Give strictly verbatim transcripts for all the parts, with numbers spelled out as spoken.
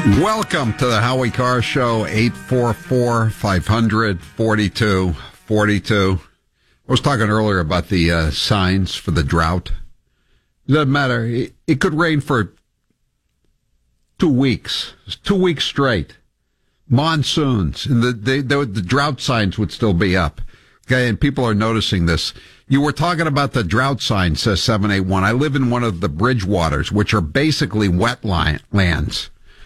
Welcome to the Howie Carr Show, eight four four, five hundred, forty-two forty-two. I was talking earlier about the uh, signs for the drought. It doesn't matter. It, it could rain for two weeks, two weeks straight. Monsoons, and the, the, the, the drought signs would still be up. Okay, and people are noticing this. You were talking about the drought sign, says seven eight one. I live in one of the Bridgewaters, which are basically wetlands.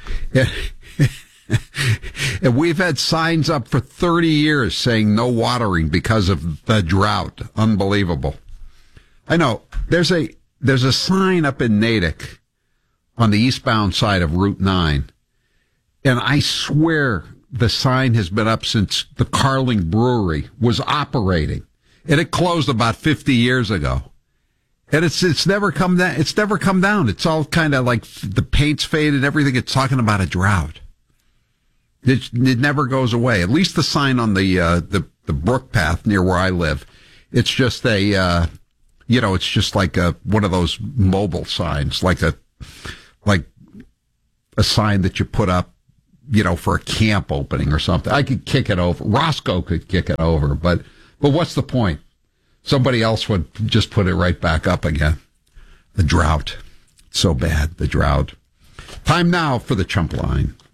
And we've had signs up for thirty years saying no watering because of the drought. Unbelievable. I know. There's a there's a sign up in Natick on the eastbound side of Route nine. And I swear the sign has been up since the Carling Brewery was operating. And it closed about fifty years ago. And it's it's never come down. It's never come down. It's all kind of like the paint's faded and everything. It's talking about a drought. It, it never goes away. At least the sign on the uh, the the brook path near where I live, it's just a uh, you know, it's just like a one of those mobile signs, like a like a sign that you put up, you know, for a camp opening or something. I could kick it over. Roscoe could kick it over, but but what's the point? Somebody else would just put it right back up again. The drought. So bad, the drought. Time now for the Chump Line.